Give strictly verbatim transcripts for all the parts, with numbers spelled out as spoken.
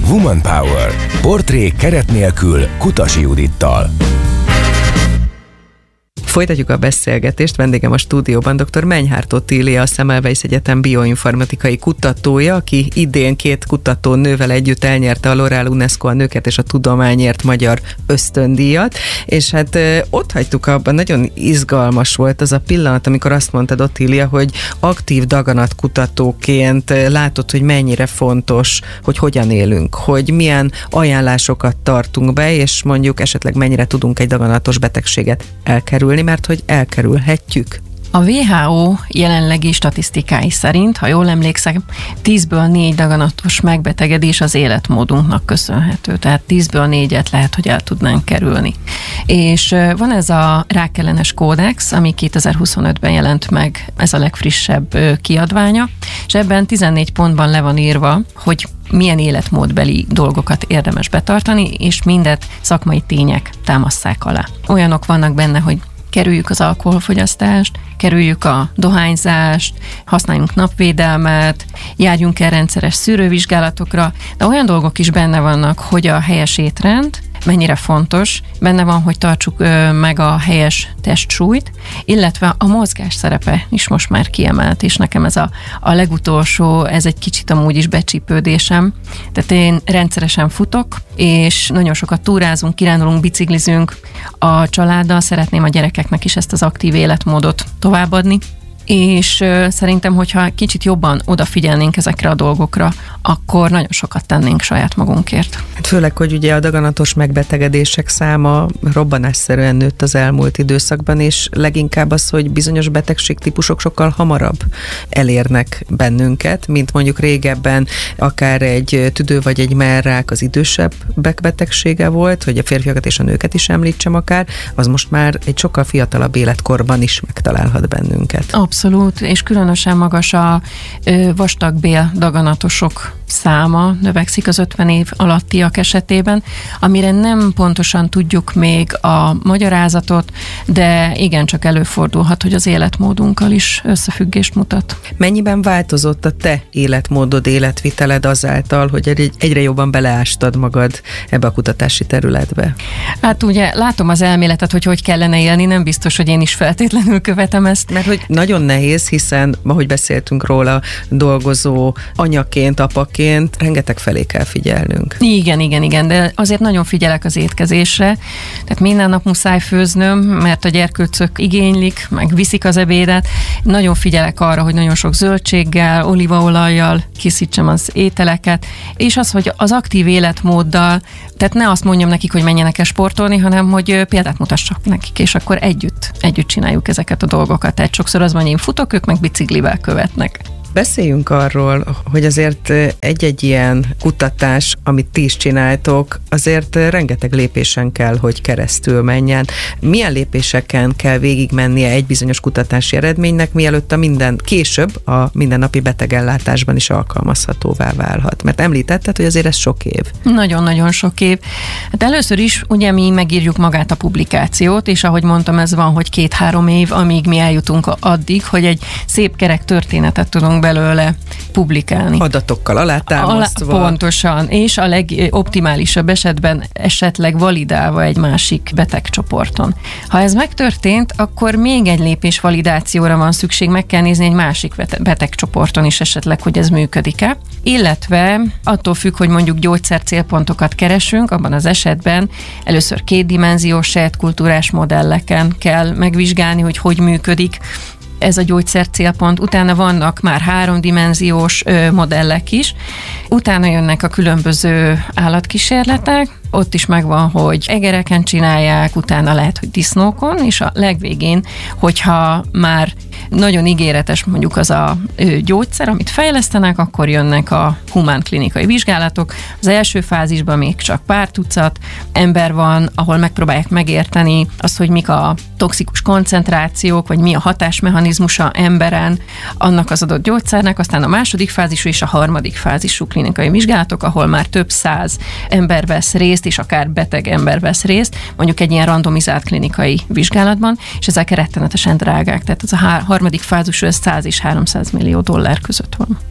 Woman Power. Portré keret nélkül Kutasi Judittal. Folytatjuk a beszélgetést. Vendégem a stúdióban dr. Menyhárt Otília, a Semmelweis Egyetem bioinformatikai kutatója, aki idén két kutatónővel együtt elnyerte a L'Oréal UNESCO a Nőket és a Tudományért magyar ösztöndíjat, és hát ott hagytuk abban, nagyon izgalmas volt az a pillanat, amikor azt mondtad, Otília, hogy aktív daganatkutatóként látod, hogy mennyire fontos, hogy hogyan élünk, hogy milyen ajánlásokat tartunk be, és mondjuk esetleg mennyire tudunk egy daganatos betegséget elkerülni, mert hogy elkerülhetjük. A dupla vé há ó jelenlegi statisztikái szerint, ha jól emlékszek, tízből négy daganatos megbetegedés az életmódunknak köszönhető. Tehát tízből négyet lehet, hogy el tudnánk kerülni. És van ez a rákellenes kódex, ami kétezer-huszonötben jelent meg, ez a legfrissebb kiadványa, és ebben tizennégy pontban le van írva, hogy milyen életmódbeli dolgokat érdemes betartani, és mindet szakmai tények támasszák alá. Olyanok vannak benne, hogy kerüljük az alkoholfogyasztást, kerüljük a dohányzást, használjunk napvédelmet, járjunk el rendszeres szűrővizsgálatokra, de olyan dolgok is benne vannak, hogy a helyes étrend mennyire fontos, benne van, hogy tartsuk ö, meg a helyes testsúlyt, illetve a mozgás szerepe is most már kiemelt, és nekem ez a, a legutolsó, ez egy kicsit amúgy is becsípődésem. Tehát én rendszeresen futok, és nagyon sokat túrázunk, kirándulunk, biciklizünk a családdal, szeretném a gyerekeknek is ezt az aktív életmódot továbbadni, és szerintem, hogyha kicsit jobban odafigyelnénk ezekre a dolgokra, akkor nagyon sokat tennénk saját magunkért. Hát főleg, hogy ugye a daganatos megbetegedések száma robbanásszerűen nőtt az elmúlt időszakban, és leginkább az, hogy bizonyos betegségtípusok sokkal hamarabb elérnek bennünket, mint mondjuk régebben akár egy tüdő vagy egy mellrák az idősebbek betegsége volt, hogy a férfiakat és a nőket is említsem akár, az most már egy sokkal fiatalabb életkorban is megtalálhat bennünket. Abszolút, és különösen magas a vastagbél daganatosok száma, növekszik az ötven év alattiak esetében, amire nem pontosan tudjuk még a magyarázatot, de igencsak előfordulhat, hogy az életmódunkkal is összefüggést mutat. Mennyiben változott a te életmódod, életviteled azáltal, hogy egyre jobban beleástad magad ebbe a kutatási területbe? Hát ugye látom az elméletet, hogy hogy kellene élni, nem biztos, hogy én is feltétlenül követem ezt. Mert hogy nagyon nehéz, hiszen, ahogy beszéltünk róla, dolgozó anyaként, apaként, rengeteg felé kell figyelnünk. Igen, igen, igen, de azért nagyon figyelek az étkezésre, tehát minden nap muszáj főznöm, mert a gyerkőcök igénylik, meg viszik az ebédet. Nagyon figyelek arra, hogy nagyon sok zöldséggel, olívaolajjal készítsem az ételeket, és az, hogy az aktív életmóddal, tehát ne azt mondjam nekik, hogy menjenek el sportolni, hanem hogy példát mutassak nekik, és akkor együtt, együtt csináljuk ezeket a dolgokat. Tehát sokszor az van, hogy én futok, ők meg biciklivel követnek. Beszéljünk arról, hogy azért egy-egy ilyen kutatás, amit ti is csináltok, azért rengeteg lépésen kell, hogy keresztül menjen. Milyen lépéseken kell végigmennie egy bizonyos kutatási eredménynek, mielőtt a minden később a mindennapi betegellátásban is alkalmazhatóvá válhat? Mert említetted, hogy azért ez sok év. Nagyon-nagyon sok év. Hát először is ugye mi megírjuk magát a publikációt, és ahogy mondtam, ez van, hogy két-három év, amíg mi eljutunk addig, hogy egy szép kerek történetet tudunk belőle publikálni. Adatokkal alátámasztva. Alá, pontosan, és a legoptimálisabb esetben esetleg validálva egy másik betegcsoporton. Ha ez megtörtént, akkor még egy lépés validációra van szükség, meg kell nézni egy másik betegcsoporton is esetleg, hogy ez működik-e. Illetve attól függ, hogy mondjuk gyógyszer célpontokat keresünk, abban az esetben először kétdimenziós sejtkultúrás modelleken kell megvizsgálni, hogy hogy működik ez a gyógyszer célpont, utána vannak már háromdimenziós ö, modellek is, utána jönnek a különböző állatkísérletek, ott is megvan, hogy egereken csinálják, utána lehet, hogy disznókon, és a legvégén, hogyha már nagyon ígéretes mondjuk az a gyógyszer, amit fejlesztenek, akkor jönnek a humán klinikai vizsgálatok. Az első fázisban még csak pár tucat ember van, ahol megpróbálják megérteni azt, hogy mik a toxikus koncentrációk, vagy mi a hatásmechanizmusa emberen annak az adott gyógyszernek, aztán a második fázisú és a harmadik fázisú klinikai vizsgálatok, ahol már több száz ember vesz részt, és akár beteg ember vesz részt, mondjuk egy ilyen randomizált klinikai vizsgálatban, és ezek rettenetesen drágák. Tehát ez a harmadik fázisú, ez száz és háromszáz millió dollár között van.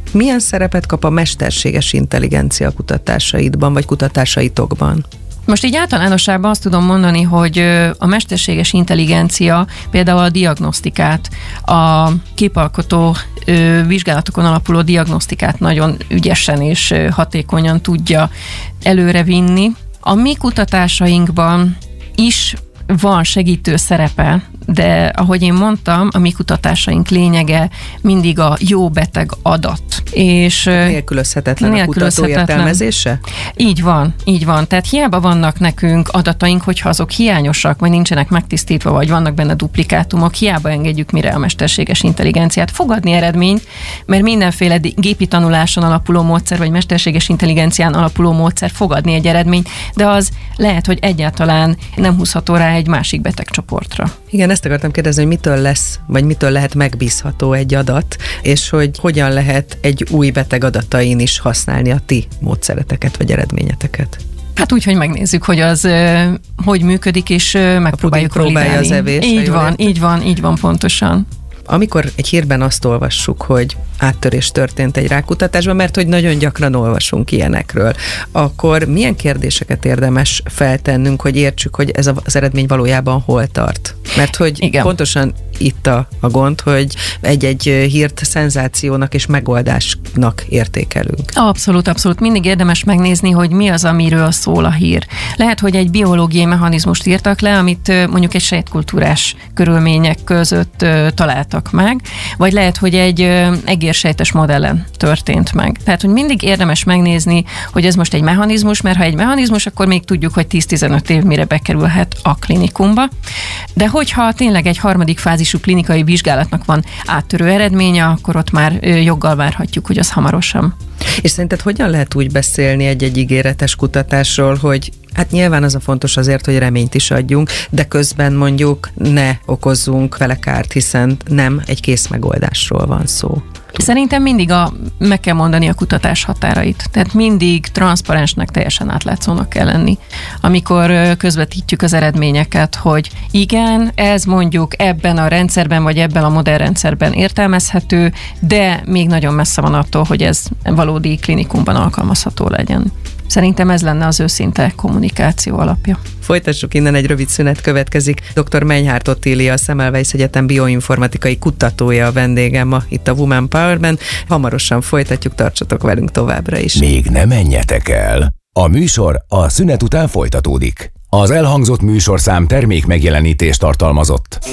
Milyen szerepet kap a mesterséges intelligencia kutatásaidban, vagy kutatásaitokban? Most így általánosságban azt tudom mondani, hogy a mesterséges intelligencia például a diagnosztikát, a képalkotó vizsgálatokon alapuló diagnosztikát nagyon ügyesen és hatékonyan tudja előrevinni. A mi kutatásainkban is van segítő szerepe, de ahogy én mondtam, a mi kutatásaink lényege mindig a jó beteg adat. És nélkülözhetetlen a kutató értelmezése? Így van, így van. Tehát hiába vannak nekünk adataink, hogyha azok hiányosak, vagy nincsenek megtisztítva, vagy vannak benne duplikátumok, hiába engedjük mire a mesterséges intelligenciát fogadni eredményt, mert mindenféle gépi tanuláson alapuló módszer, vagy mesterséges intelligencián alapuló módszer fogadni egy eredményt, de az lehet, hogy egyáltalán nem húzható rá egy másik betegcsoportra. Igen, ezt akartam kérdezni, hogy mitől lesz, vagy mitől lehet megbízható egy adat, és hogy hogyan lehet egy új beteg adatain is használni a ti módszereteket, vagy eredményeteket. Hát úgy, hogy megnézzük, hogy az hogy működik, és megpróbáljuk próbálja az evés. Így van, érte? így van, így van pontosan. Amikor egy hírben azt olvassuk, hogy áttörés történt egy rákutatásban, mert hogy nagyon gyakran olvasunk ilyenekről, akkor milyen kérdéseket érdemes feltennünk, hogy értsük, hogy ez az eredmény valójában hol tart? Mert hogy igen. Pontosan itt a, a gond, hogy egy-egy hírt szenzációnak és megoldásnak értékelünk. Abszolút, abszolút. Mindig érdemes megnézni, hogy mi az, amiről szól a hír. Lehet, hogy egy biológiai mechanizmust írtak le, amit mondjuk egy sejtkultúrás körülmények között találtak meg, vagy lehet, hogy egy egérsejtes modellen történt meg. Tehát, hogy mindig érdemes megnézni, hogy ez most egy mechanizmus, mert ha egy mechanizmus, akkor még tudjuk, hogy tíz-tizenöt év mire bekerülhet a klinikumba. De hogyha tényleg egy harmadik fázisú klinikai vizsgálatnak van áttörő eredménye, akkor ott már joggal várhatjuk, hogy az hamarosan. És szerinted hogyan lehet úgy beszélni egy-egy ígéretes kutatásról, hogy hát nyilván az a fontos azért, hogy reményt is adjunk, de közben mondjuk ne okozzunk vele kárt, hiszen nem egy kész megoldásról van szó. Szerintem mindig a, meg kell mondani a kutatás határait. Tehát mindig transzparensnek, teljesen átlátszónak kell lenni. Amikor közvetítjük az eredményeket, hogy igen, ez mondjuk ebben a rendszerben, vagy ebben a modellrendszerben értelmezhető, de még nagyon messze van attól, hogy ez valódi klinikumban alkalmazható legyen. Szerintem ez lenne az őszinte kommunikáció alapja. Folytassuk innen, egy rövid szünet következik. doktor Menyhárt Ottília, a Semmelweis Egyetem bioinformatikai kutatója a vendégem ma itt a Woman Powerben. Hamarosan folytatjuk, tartsatok velünk továbbra is. Még ne menjetek el! A műsor a szünet után folytatódik. Az elhangzott műsorszám termék megjelenítést tartalmazott.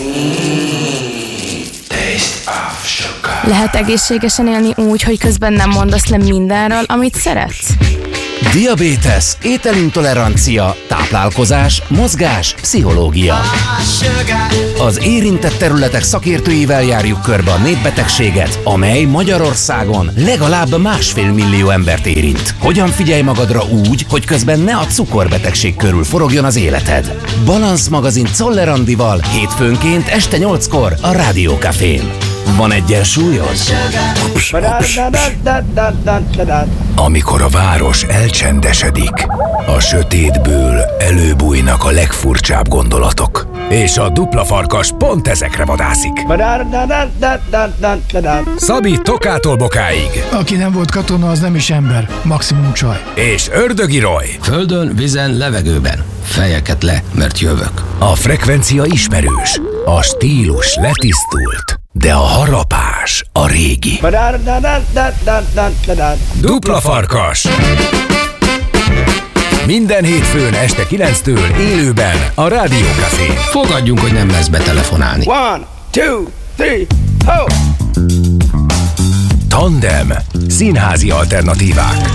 Lehet egészségesen élni úgy, hogy közben nem mondasz le mindenről, amit szeretsz? Diabétesz, ételintolerancia, táplálkozás, mozgás, pszichológia. Az érintett területek szakértőivel járjuk körbe a népbetegséget, amely Magyarországon legalább másfél millió embert érint. Hogyan figyelj magadra úgy, hogy közben ne a cukorbetegség körül forogjon az életed? Balansz magazin Czoller Andival hétfőnként este nyolckor a Rádió Cafén. Van egyensúlyod? Ups, ups, ups. Amikor a város elcsendesedik, a sötétből előbújnak a legfurcsább gondolatok. És a dupla farkas pont ezekre vadászik. Szabi Tokától Bokáig. Aki nem volt katona, az nem is ember. Maximum csaj. És Ördögi Roy. Földön, vízen, levegőben. Fejeket le, mert jövök. A frekvencia ismerős, a stílus letisztult, de a harapás a régi. Dupla farkas. Minden hétfőn este kilenctől élőben a Rádió Cafén. Fogadjunk, hogy nem lesz betelefonálni. One, two, three, ho! Tandem. Színházi alternatívák.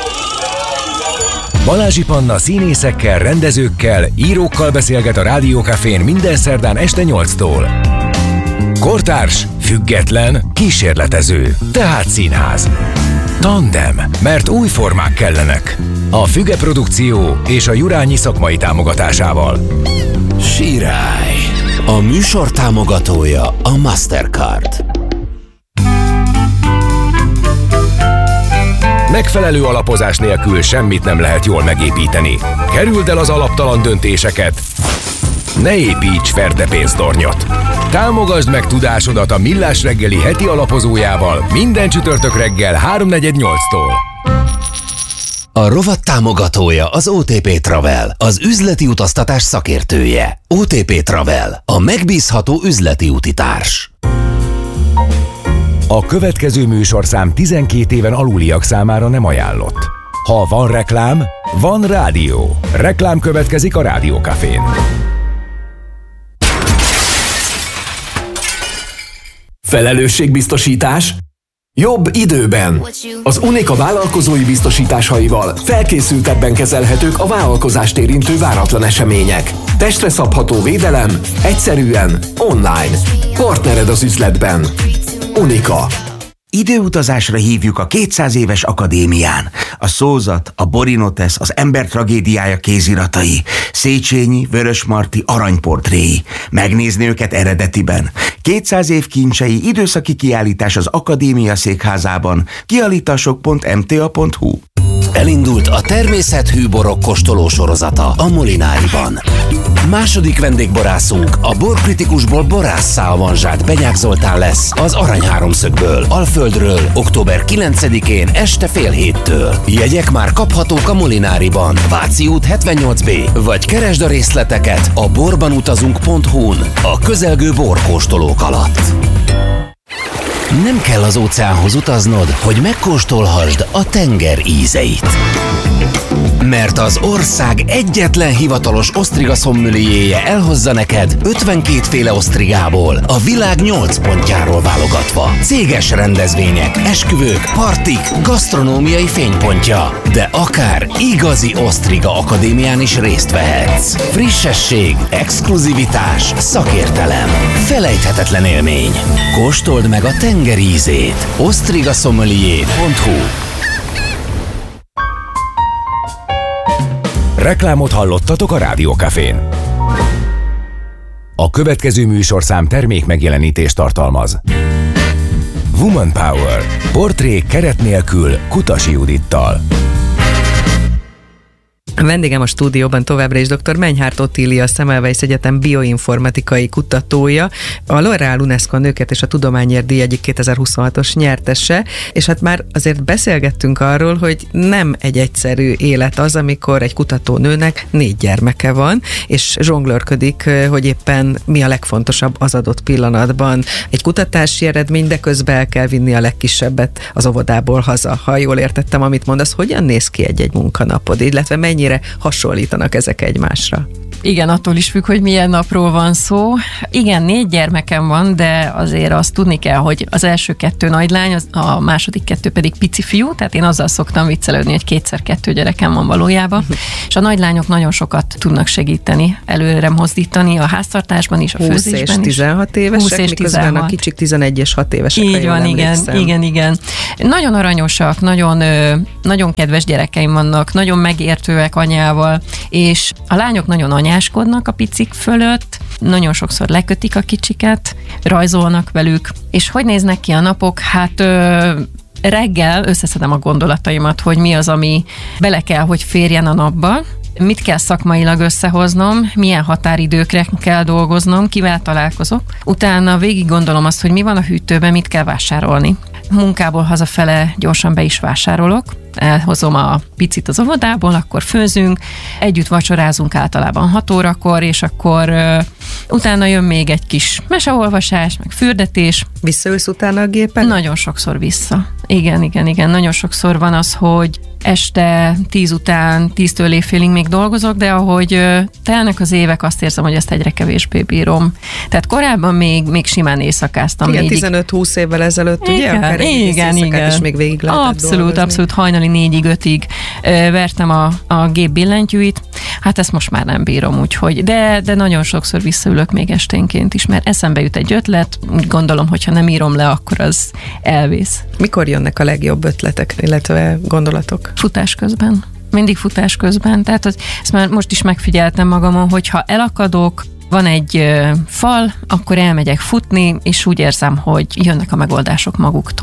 Balázsi Panna színészekkel, rendezőkkel, írókkal beszélget a Rádió Cafén minden szerdán este nyolctól. Kortárs, független, kísérletező, tehát színház. Tandem, mert új formák kellenek. A Füge Produkció és a Jurányi szakmai támogatásával. Sirály. A műsor támogatója a Mastercard. Megfelelő alapozás nélkül semmit nem lehet jól megépíteni. Kerüld el az alaptalan döntéseket, Ne építs ferdepénztornyot! Támogasd meg tudásodat a Millás reggeli heti alapozójával minden csütörtök reggel háromnegyed nyolctól. A rovat támogatója az o té pé Travel, az üzleti utaztatás szakértője. o té pé Travel, a megbízható üzleti utitárs. A következő műsorszám tizenkét éven aluliak számára nem ajánlott. Ha van reklám, van rádió. Reklám következik a Rádió Cafén. Felelősségbiztosítás jobb időben. Az Unica vállalkozói biztosításaival felkészültebben kezelhetők a vállalkozást érintő váratlan események. Testre szabható védelem, egyszerűen, online. Partnered az üzletben. Unica. Időutazásra hívjuk a kétszáz éves akadémián. A szózat, a Borinotesz, az ember tragédiája kéziratai, Széchenyi, Vörösmarty aranyportréi. Megnézni őket eredetiben. kétszáz év kincsei, időszaki kiállítás az Akadémia székházában. kiállítások pont em té á pont hú. Elindult a természethű borok kóstoló sorozata a Molináriban. Második vendégborászunk a borkritikusból borásszá avanzsált Benyák Zoltán lesz az Arany Háromszögből, Alföldről, október kilencedikén este fél héttől. Jegyek már kaphatók a Molináriban, Váci út hetvennyolc bé, vagy keresd a részleteket a borbanutazunk pont hú-n a közelgő borkóstolók alatt. Nem kell az óceánhoz utaznod, hogy megkóstolhassd a tenger ízeit. Mert az ország egyetlen hivatalos osztriga szommelierje elhozza neked ötvenkét féle osztrigából, a világ nyolc pontjáról válogatva. Céges rendezvények, esküvők, partik, gasztronómiai fénypontja. De akár igazi osztriga akadémián is részt vehetsz. Frissesség, exkluzivitás, szakértelem, felejthetetlen élmény. Kóstold meg a tenger ízét. osztriga sommelier pont hú. Reklámot hallottatok a Rádió Cafén. A következő műsorszám termék megjelenítést tartalmaz. Woman Power. Portré keret nélkül Kutasi Judittal. A vendégem a stúdióban továbbra is dr. Menyhárt Otília, a Semmelweis Egyetem bioinformatikai kutatója, a L'Oréal UNESCO Nőkért és a Tudományért díj egyik kétezer-huszonhatos nyertese, és hát már azért beszélgettünk arról, hogy nem egy egyszerű élet az, amikor egy kutatónőnek négy gyermeke van, és zsonglőrködik, hogy éppen mi a legfontosabb az adott pillanatban. Egy kutatási eredmény, de közben el kell vinni a legkisebbet az óvodából haza. Ha jól értettem, amit mondasz, hogyan néz ki egy-egy munkanapod, illetve mennyi hasonlítanak ezek egymásra? Igen, attól is függ, hogy milyen napról van szó. Igen, négy gyermekem van, de azért azt tudni kell, hogy az első kettő nagylány, az, a második kettő pedig pici fiú, tehát én azzal szoktam viccelődni, hogy kétszer kettő gyerekem van valójában, és a nagylányok nagyon sokat tudnak segíteni, előre mozdítani a háztartásban is, a főzésben is. húsz és tizenhat évesek, és miközben tizenhat. A kicsik tizenegy és hat évesek. Így van, igen, igen, igen. Nagyon aranyosak, nagyon, nagyon kedves gyerekeim vannak, nagyon megértőek anyával, és a lányok nagyon anyáskodnak a picik fölött, nagyon sokszor lekötik a kicsiket, rajzolnak velük, és hogy néznek ki a napok? Hát ö, reggel összeszedem a gondolataimat, hogy mi az, ami bele kell, hogy férjen a napba, mit kell szakmailag összehoznom, milyen határidőkre kell dolgoznom, kivel találkozok. Utána végig gondolom azt, hogy mi van a hűtőben, mit kell vásárolni. Munkából hazafele gyorsan be is vásárolok, elhozom a picit az óvodából, akkor főzünk, együtt vacsorázunk általában hat órakor, és akkor uh, utána jön még egy kis meseolvasás, meg fürdetés. Visszaülsz utána a gépen? Nagyon sokszor vissza. Igen, igen, igen. Nagyon sokszor van az, hogy este tíz után, tíztől éjfélig még dolgozok, de ahogy uh, telnek az évek, azt érzem, hogy ezt egyre kevésbé bírom. Tehát korábban még, még simán éjszakáztam. Igen, tizenöt-húsz évvel ezelőtt, ugye? Igen, akár igen, igen. És még végig lehetett Abszolút, dolgozni. abszolút hajnali négyig, ötig uh, vertem a, a gép billentyűit. Hát ezt most már nem bírom, úgyhogy, de, de nagyon sokszor visszaülök még esténként is, mert eszembe jut egy ötlet, úgy gondolom, hogyha nem írom le, akkor az elvész. Mikor jönnek a legjobb ötletek, illetve gondolatok? Futás közben. Mindig futás közben. Tehát az, ezt már most is megfigyeltem magamon, hogyha elakadok, van egy ö, fal, akkor elmegyek futni, és úgy érzem, hogy jönnek a megoldások maguktól.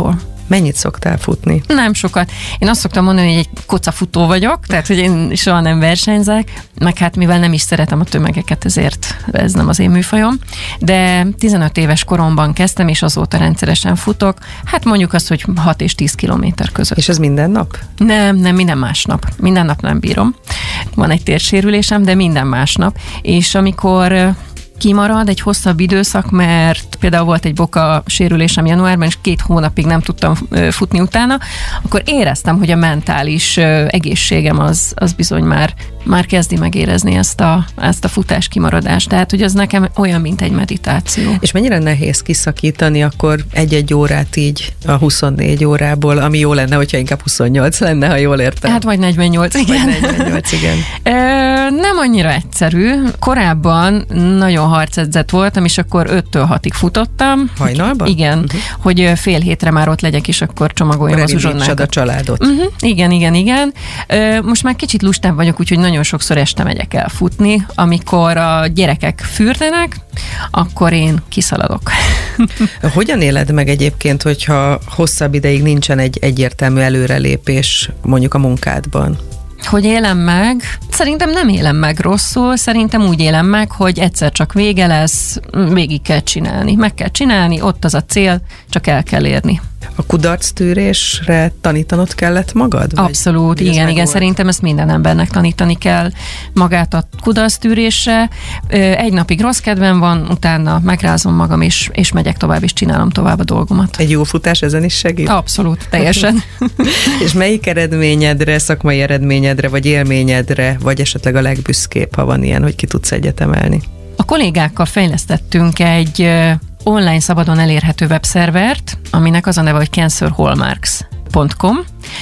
Mennyit szoktál futni? Nem sokat. Én azt szoktam mondani, hogy egy kocafutó vagyok, tehát hogy én soha nem versenyzek, meg hát mivel nem is szeretem a tömegeket, ezért ez nem az én műfajom. De tizenöt éves koromban kezdtem, és azóta rendszeresen futok. Hát mondjuk azt, hogy hat és tíz kilométer között. És ez minden nap? Nem, nem, minden másnap. Minden nap nem bírom. Van egy térsérülésem, de minden másnap. És amikor kimarad egy hosszabb időszak, mert például volt egy boka sérülésem januárban, és két hónapig nem tudtam futni utána, akkor éreztem, hogy a mentális egészségem az, az bizony már, már kezdi megérezni ezt a, ezt a futás kimaradást. Tehát, hogy az nekem olyan, mint egy meditáció. És mennyire nehéz kiszakítani akkor egy-egy órát így a huszonnégy órából, ami jó lenne, hogyha inkább huszonnyolc lenne, ha jól értem. Hát vagy negyvennyolc, igen. Vagy negyvennyolc, igen. Ö, nem annyira egyszerű. Korábban nagyon harcedzett voltam, és akkor öttől hatig futottam. Hajnalban? Igen, uh-huh. hogy fél hétre már ott legyek, és akkor csomagoljam az uzsonnákat. a családot. Uh-huh. Igen, igen, igen. Most már kicsit lustább vagyok, úgyhogy nagyon sokszor este megyek el futni. Amikor a gyerekek fürdenek, akkor én kiszaladok. Hogyan éled meg egyébként, hogyha hosszabb ideig nincsen egy egyértelmű előrelépés mondjuk a munkádban? Hogy élem meg? Szerintem nem élem meg rosszul, szerintem úgy élem meg, hogy egyszer csak vége lesz, végig kell csinálni. Meg kell csinálni, ott az a cél, csak el kell érni. A kudarctűrésre tanítanod kellett magad? Abszolút, vagy, igen, igen, szerintem ezt minden embernek tanítani kell magát a kudarctűrésre. Egy napig rossz kedvem van, utána megrázom magam, és, és megyek tovább, és csinálom tovább a dolgomat. Egy jó futás ezen is segít? Abszolút, teljesen. És melyik eredményedre, szakmai eredményedre, vagy élményedre, vagy esetleg a legbüszkébb, ha van ilyen, hogy ki tudsz egyet emelni? A kollégákkal fejlesztettünk egy online szabadon elérhető webszervert, aminek az a neve, hogy cancer hallmarks pont com,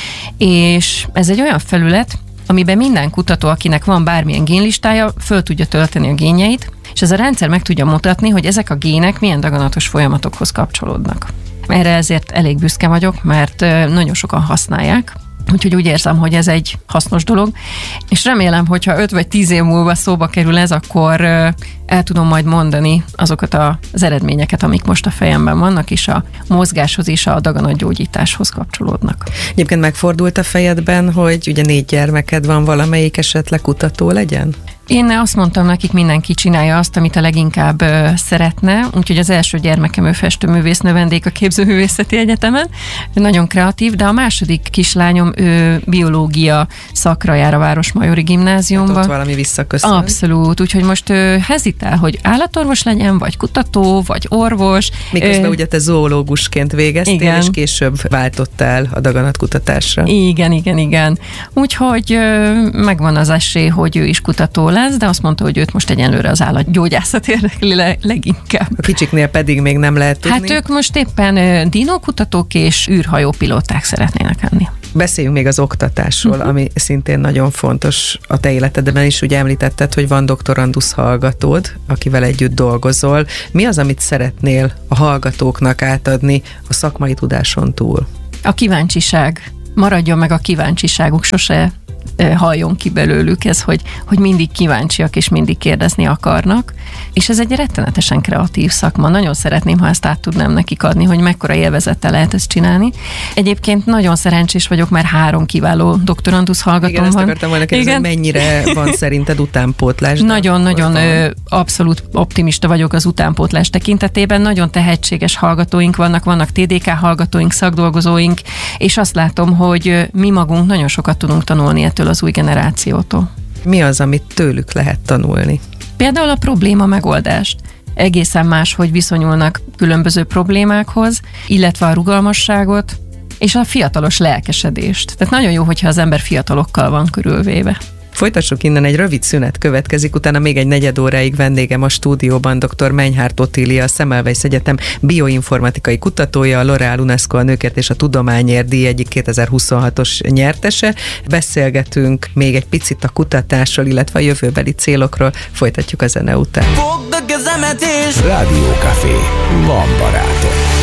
és ez egy olyan felület, amiben minden kutató, akinek van bármilyen génlistája, föl tudja tölteni a génjeit, és ez a rendszer meg tudja mutatni, hogy ezek a gének milyen daganatos folyamatokhoz kapcsolódnak. Erre ezért elég büszke vagyok, mert nagyon sokan használják, úgyhogy úgy érzem, hogy ez egy hasznos dolog, és remélem, hogyha öt vagy tíz év múlva szóba kerül ez, akkor el tudom majd mondani azokat az eredményeket, amik most a fejemben vannak, és a mozgáshoz és a daganatgyógyításhoz kapcsolódnak. Egyébként megfordult a fejedben, hogy ugye négy gyermeked van, valamelyik esetleg kutató legyen? Én azt mondtam nekik, mindenki csinálja azt, amit a leginkább ö, szeretne, úgyhogy az első gyermekem ő festőművész növendék a Képzőművészeti Egyetemen, nagyon kreatív, de a második kislányom ő biológia szakra jár a Városmajori Gimnáziumban. Hát ott valami visszaköszön. Abszolút, úgyhogy most ő hezitál, hogy állatorvos legyen, vagy kutató, vagy orvos. Miközben ö, ugye te zoológusként végeztél, igen. És később váltottál a daganatkutatásra. Igen, igen, igen. Úgyhogy ö, megvan az esély, hogy ő is kutató lesz, de azt mondta, hogy őt most egyenlőre az állatgyógyászat érdekli le, leginkább. A kicsiknél pedig még nem lehet tudni. Hát ők most éppen dinókutatók és űrhajópilóták szeretnének lenni. Beszéljünk még az oktatásról, uh-huh. ami szintén nagyon fontos a te életedben is. Ugye említetted, hogy van doktorandusz hallgatód, akivel együtt dolgozol. Mi az, amit szeretnél a hallgatóknak átadni a szakmai tudáson túl? A kíváncsiság. Maradjon meg a kíváncsiságuk, sose halljon ki belőlük ez, hogy, hogy mindig kíváncsiak és mindig kérdezni akarnak. És ez egy rettenetesen kreatív szakma. Nagyon szeretném, ha ezt át tudnám nekik adni, hogy mekkora élvezettel lehet ezt csinálni. Egyébként nagyon szerencsés vagyok, mert három kiváló doktorandusz hallgatom igen, van. Igen, ezt akartam volna kérdezni, mennyire van szerinted utánpótlás? Nagyon-nagyon abszolút optimista vagyok az utánpótlás tekintetében. Nagyon tehetséges hallgatóink vannak, vannak té dé ká hallgatóink, szakdolgozóink, és azt látom, hogy mi magunk nagyon sokat tudunk tanulni ettől az új generációtól. Mi az, amit tőlük lehet tanulni? Például a probléma megoldást. Egészen más, hogy viszonyulnak különböző problémákhoz, illetve a rugalmasságot, és a fiatalos lelkesedést. Tehát nagyon jó, hogyha az ember fiatalokkal van körülvéve. Folytassuk innen, egy rövid szünet következik, utána még egy negyed óráig vendégem a stúdióban dr. Menyhárt Otília, a Semmelweis Egyetem bioinformatikai kutatója, a L'Oréal UNESCO a nőkért és a tudományért díj egyik kétezer-huszonhatos nyertese. Beszélgetünk még egy picit a kutatásról, illetve a jövőbeli célokról. Folytatjuk a zene után. Rádió Café. Van barátom.